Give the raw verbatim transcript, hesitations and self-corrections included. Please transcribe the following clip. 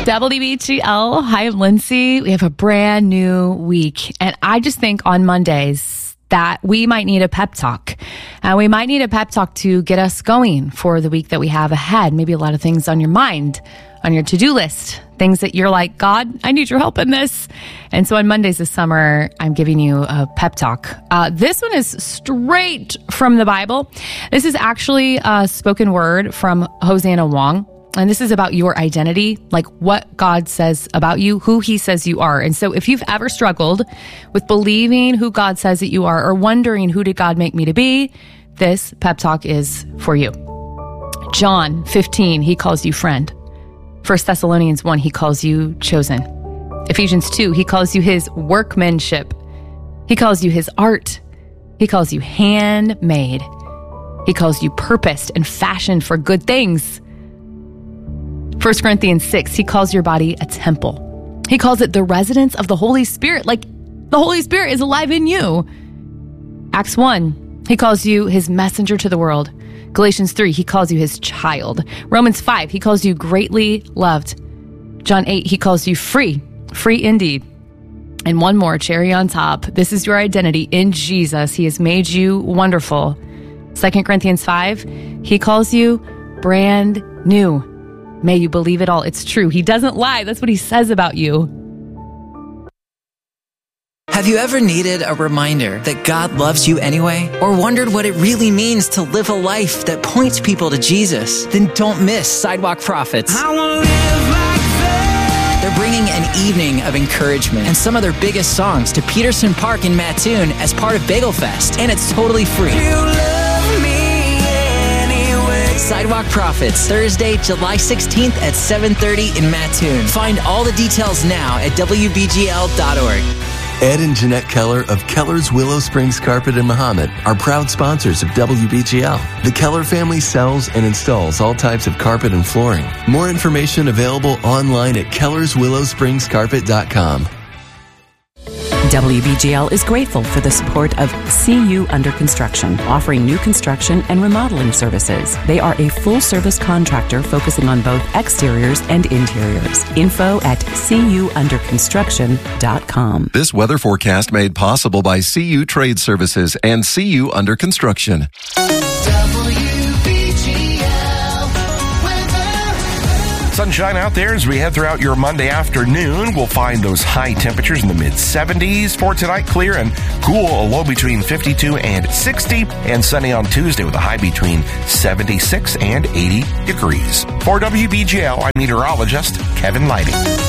W B G L. Hi, I'm Lindsay. We have a brand new week. And I just think on Mondays that we might need a pep talk. And uh, we might need a pep talk to get us going for the week that we have ahead. Maybe a lot of things on your mind, on your to-do list, things that you're like, God, I need your help in this. And so on Mondays this summer, I'm giving you a pep talk. Uh, this one is straight from the Bible. This is actually a spoken word from Hosanna Wong. And this is about your identity, like what God says about you, who he says you are. And so if you've ever struggled with believing who God says that you are or wondering who did God make me to be, this pep talk is for you. John fifteen, he calls you friend. First Thessalonians one, he calls you chosen. Ephesians two, he calls you his workmanship. He calls you his art. He calls you handmade. He calls you purposed and fashioned for good things. First Corinthians six, he calls your body a temple. He calls it the residence of the Holy Spirit, like the Holy Spirit is alive in you. Acts one, he calls you his messenger to the world. Galatians three, he calls you his child. Romans five, he calls you greatly loved. John eight, he calls you free, free indeed. And one more, cherry on top. This is your identity in Jesus. He has made you wonderful. Second Corinthians five, he calls you brand new. May you believe it all. It's true. He doesn't lie. That's what he says about you. Have you ever needed a reminder that God loves you anyway? Or wondered what it really means to live a life that points people to Jesus? Then don't miss Sidewalk Prophets. I wanna live like that. They're bringing an evening of encouragement and some of their biggest songs to Peterson Park in Mattoon as part of Bagel Fest. And it's totally free. You love me anyway. Sidewalk Prophets, Thursday, July sixteenth at seven thirty in Mattoon. Find all the details now at W B G L dot org. Ed and Jeanette Keller of Keller's Willow Springs Carpet in Mahomet are proud sponsors of W B G L. The Keller family sells and installs all types of carpet and flooring. More information available online at kellers willow springs carpet dot com. W B G L is grateful for the support of C U Under Construction, offering new construction and remodeling services. They are a full-service contractor focusing on both exteriors and interiors. Info at c u under construction dot com. This weather forecast made possible by C U Trade Services and C U Under Construction. Sunshine out there as we head throughout your Monday afternoon. We'll find those high temperatures in the mid seventies. For tonight, clear and cool, a low between fifty-two and sixty, and sunny on Tuesday with a high between seventy-six and eighty degrees. For W B G L, I'm meteorologist Kevin Lighting.